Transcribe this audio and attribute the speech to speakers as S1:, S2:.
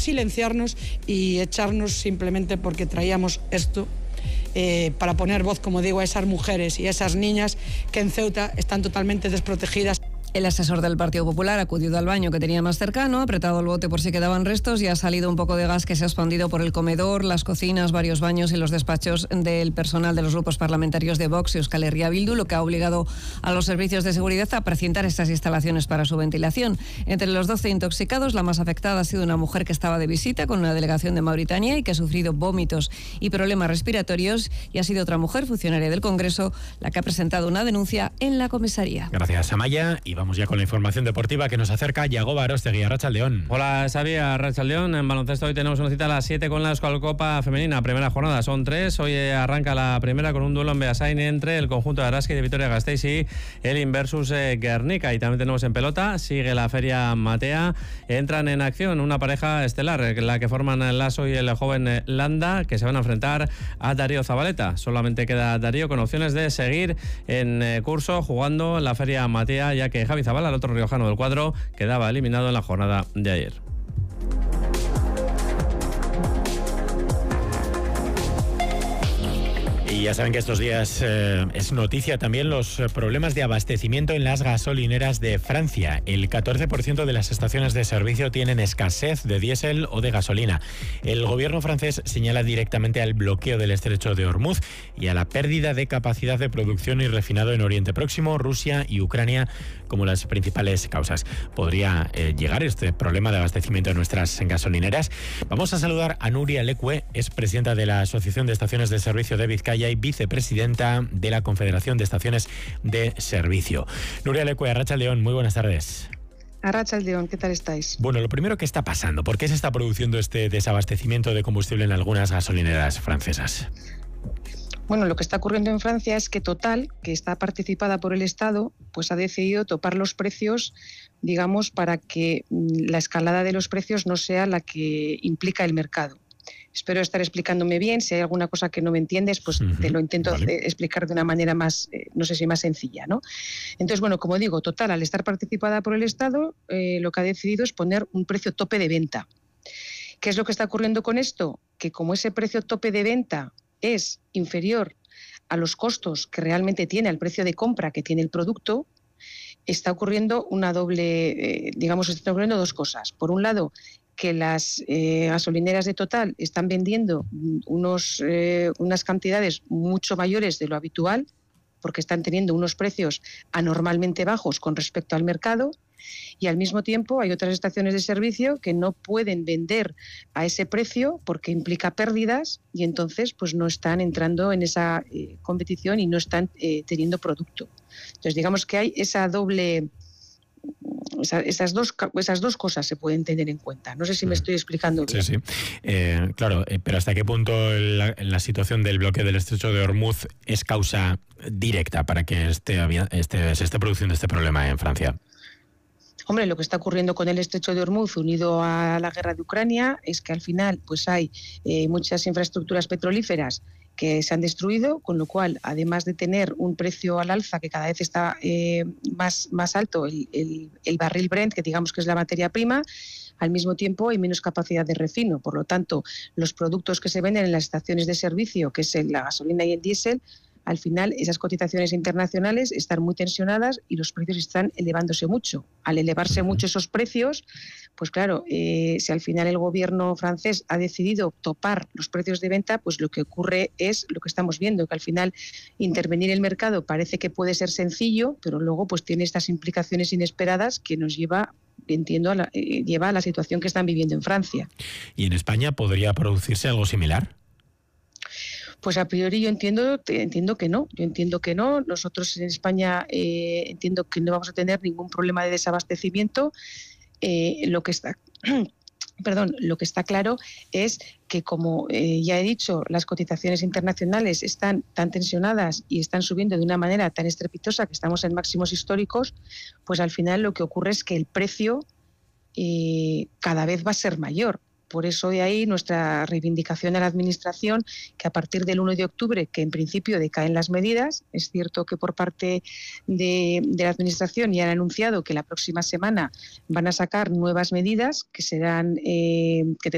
S1: silenciarnos y echarnos simplemente porque traíamos esto para poner voz, como digo, a esas mujeres y a esas niñas que en Ceuta están totalmente desprotegidas.
S2: El asesor del Partido Popular ha acudido al baño que tenía más cercano, ha apretado el bote por si quedaban restos y ha salido un poco de gas que se ha expandido por el comedor, las cocinas, varios baños y los despachos del personal de los grupos parlamentarios de Vox y Euskal Herria Bildu, lo que ha obligado a los servicios de seguridad a precintar estas instalaciones para su ventilación. Entre los 12 intoxicados, la más afectada ha sido una mujer que estaba de visita con una delegación de Mauritania y que ha sufrido vómitos y problemas respiratorios, y ha sido otra mujer, funcionaria del Congreso, la que ha presentado una denuncia en la comisaría.
S3: Gracias, Amaya. Y vamos ya con la información deportiva que nos acerca Yagoba Arostegui, Arratsaldeón.
S4: Hola, Xavi, Arratsaldeón. En baloncesto hoy tenemos una cita a las 7 con la Euskalcopa Femenina. Primera jornada, son 3. Hoy arranca la primera con un duelo en Beasain entre el conjunto de Araski de Vitoria-Gasteiz y el Inversus Guernica. Y también tenemos en pelota, sigue la Feria Matea. Entran en acción una pareja estelar, la que forman el Lasso y el joven Landa, que se van a enfrentar a Darío Zabaleta. Solamente queda Darío con opciones de seguir en curso jugando la Feria Matea, ya que Javi Zabala, el otro riojano del cuadro, quedaba eliminado en la jornada de ayer.
S3: Y ya saben que estos días es noticia también los problemas de abastecimiento en las gasolineras de Francia. El 14% de las estaciones de servicio tienen escasez de diésel o de gasolina. El gobierno francés señala directamente al bloqueo del estrecho de Hormuz y a la pérdida de capacidad de producción y refinado en Oriente Próximo, Rusia y Ucrania como las principales causas. ¿Podría llegar este problema de abastecimiento en nuestras gasolineras? Vamos a saludar a Nuria Lecue, es presidenta de la Asociación de Estaciones de Servicio de Vizcaya y vicepresidenta de la Confederación de Estaciones de Servicio. Nuria Lecue, Arratsaldeón, muy buenas tardes.
S5: Arratsaldeón, ¿qué tal estáis?
S3: Bueno, lo primero, ¿qué está pasando? ¿Por qué se está produciendo este desabastecimiento de combustible en algunas gasolineras francesas?
S5: Bueno, lo que está ocurriendo en Francia es que Total, que está participada por el Estado, pues ha decidido topar los precios, digamos, para que la escalada de los precios no sea la que implica el mercado. Espero estar explicándome bien. Si hay alguna cosa que no me entiendes, pues te lo intento explicar de una manera más, no sé si más sencilla, ¿no? Entonces, bueno, como digo, Total, al estar participada por el Estado, lo que ha decidido es poner un precio tope de venta. ¿Qué es lo que está ocurriendo con esto? Que como ese precio tope de venta es inferior a los costos que realmente tiene, al precio de compra que tiene el producto, está ocurriendo una doble, están ocurriendo dos cosas. Por un lado, que las gasolineras de Total están vendiendo unas cantidades mucho mayores de lo habitual, porque están teniendo unos precios anormalmente bajos con respecto al mercado, y al mismo tiempo hay otras estaciones de servicio que no pueden vender a ese precio porque implica pérdidas, y entonces pues no están entrando en esa competición y no están teniendo producto. Entonces digamos que hay esa doble... Esas dos cosas se pueden tener en cuenta. No sé si me estoy explicando bien.
S3: Sí. Claro, pero ¿hasta qué punto la situación del bloqueo del estrecho de Hormuz es causa directa para que se esté produciendo este problema en Francia?
S5: Hombre, lo que está ocurriendo con el estrecho de Hormuz unido a la guerra de Ucrania es que al final pues hay muchas infraestructuras petrolíferas que se han destruido, con lo cual, además de tener un precio al alza que cada vez está más alto, el barril Brent, que digamos que es la materia prima, al mismo tiempo hay menos capacidad de refino. Por lo tanto, los productos que se venden en las estaciones de servicio, que es la gasolina y el diésel, al final esas cotizaciones internacionales están muy tensionadas y los precios están elevándose mucho. Al elevarse mucho esos precios, pues claro, si al final el gobierno francés ha decidido topar los precios de venta, pues lo que ocurre es lo que estamos viendo, que al final intervenir el mercado parece que puede ser sencillo, pero luego pues tiene estas implicaciones inesperadas que nos lleva a la situación que están viviendo en Francia.
S3: ¿Y en España podría producirse algo similar?
S5: Pues a priori yo entiendo que no. Yo entiendo que no. Nosotros en España entiendo que no vamos a tener ningún problema de desabastecimiento. Lo que está claro es que, como ya he dicho, las cotizaciones internacionales están tan tensionadas y están subiendo de una manera tan estrepitosa que estamos en máximos históricos, pues al final lo que ocurre es que el precio cada vez va a ser mayor. Por eso de ahí nuestra reivindicación a la Administración, que a partir del 1 de octubre, que en principio decaen las medidas, es cierto que por parte de la Administración ya han anunciado que la próxima semana van a sacar nuevas medidas que serán que